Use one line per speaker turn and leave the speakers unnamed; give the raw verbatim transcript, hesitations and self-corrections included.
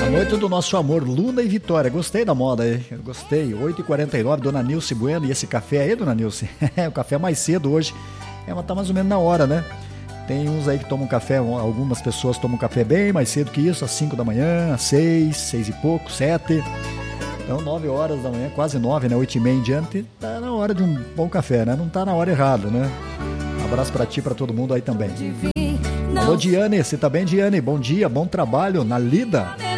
Noite do nosso amor, Luna e Vitória. Gostei da moda aí, gostei. oito e quarenta e nove, Dona Nilce Bueno. E esse café aí, Dona Nilce? O café mais cedo hoje. É, mas tá mais ou menos na hora, né? Tem uns aí que tomam café, algumas pessoas tomam café bem mais cedo que isso, às cinco da manhã, às seis, seis e pouco, sete. Então, nove horas da manhã, quase nove, né? oito e meia em diante, tá na hora de um bom café, né? Não tá na hora errada, né? Um abraço pra ti, pra todo mundo aí também. Alô, Diane, você tá bem, Diane? Bom dia, bom trabalho na lida.